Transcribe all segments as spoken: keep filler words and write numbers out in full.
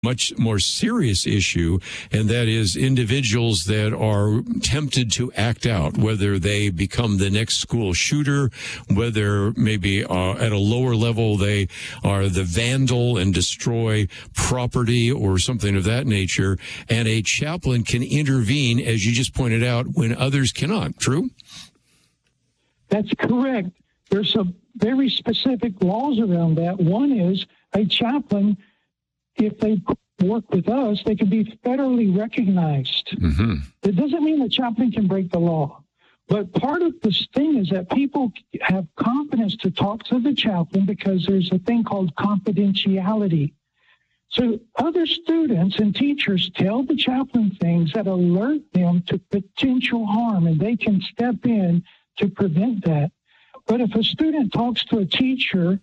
much more serious issue, and that is individuals that are tempted to act out, whether they become the next school shooter, whether maybe uh, at a lower level they are the vandal and destroy property or something of that nature, and a chaplain can intervene, as you just pointed out, when others cannot. True? That's correct. There's some very specific laws around that. One is a chaplain, if they work with us, they can be federally recognized. Mm-hmm. It doesn't mean the chaplain can break the law. But part of this thing is that people have confidence to talk to the chaplain because there's a thing called confidentiality. So other students and teachers tell the chaplain things that alert them to potential harm, and they can step in to prevent that. But if a student talks to a teacher,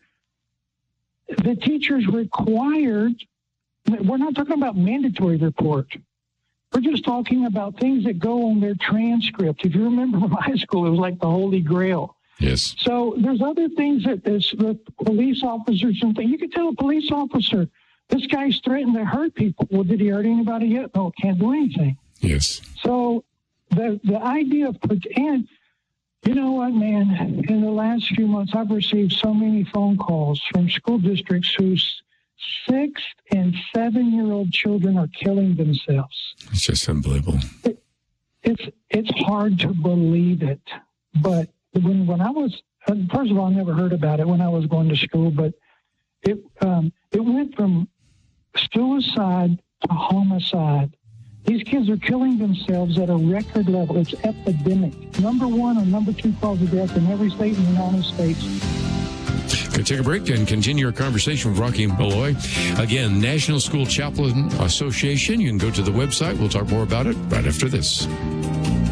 the teacher's required. We're not talking about mandatory report. We're just talking about things that go on their transcript. If you remember from high school, it was like the Holy Grail. Yes. So there's other things that this, the police officers and things. You can tell a police officer, this guy's threatened to hurt people. Well, did he hurt anybody yet? No, can't do anything. Yes. So the the idea of, and you know what, man, in the last few months, I've received so many phone calls from school districts whose six and seven-year-old children are killing themselves. It's just unbelievable. It, it's it's hard to believe it. But when when I was, first of all, I never heard about it when I was going to school, but it um, it went from suicide to homicide. These kids are killing themselves at a record level. It's epidemic. Number one or number two cause of death in every state in the United States. Going to take a break and continue our conversation with Rocky Malloy. Again, National School Chaplain Association. You can go to the website. We'll talk more about it right after this.